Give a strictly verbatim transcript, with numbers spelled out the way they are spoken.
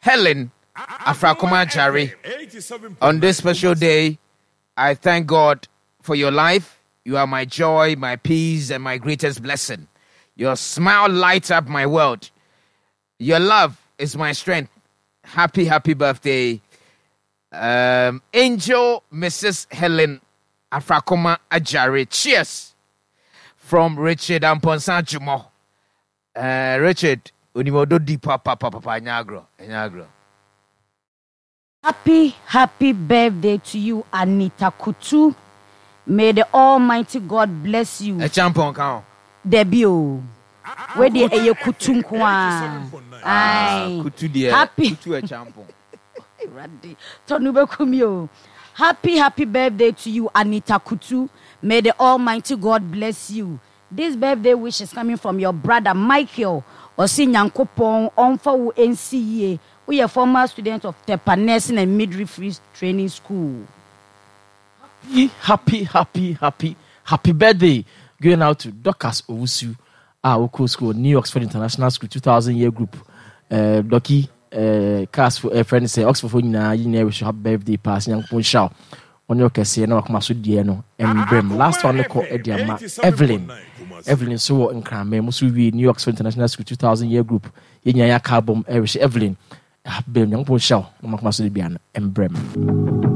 Helen Afrakoma Ajare. On this special day, I thank God for your life. You are my joy, my peace, and my greatest blessing. Your smile lights up my world. Your love is my strength. Happy, happy birthday. Um, Angel Missus Helen Afrakoma Ajare. Cheers. From Richard Amponsan Jumo. Uh, Richard, unimodo di papa papa papa nyagro, nyagro. Happy, happy birthday to you, Anita Kutu. May the Almighty God bless you. A champion count. Debut. Where the Eye Kutu Nkwa. Aye. Kutu dia. Happy. Kutu a champion. Tonube kumyo. Happy, happy birthday to you, Anita Kutu. May the Almighty God bless you. This birthday wish is coming from your brother Michael. Osi Nyankopon onfa wo N C E A. We are former student of Tepa Nursing and Midwifery Training School. Happy, happy, happy, happy, happy birthday going out to Dorcas Owusu, our local school, New Oxford International School, two thousand year group. Uh, Doki, uh, cast for a friend say Oxford for you now. You know we should have birthday pass. Young Pon Shaw on your case. You know come so dieno. Emblem. Last one they call Ediama Evelyn. Evelyn so in Krambe. Musu we New Oxford International School, two thousand year group. Yenya ya carbon Evelyn. Young Pon Shaw. No come so diano. Emblem.